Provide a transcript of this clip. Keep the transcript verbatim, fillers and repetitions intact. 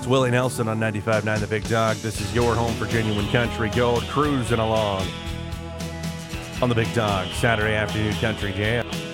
Willie Nelson on ninety-five point nine The Big Dog. This is your home for genuine country gold, cruising along on The Big Dog Saturday afternoon country jam.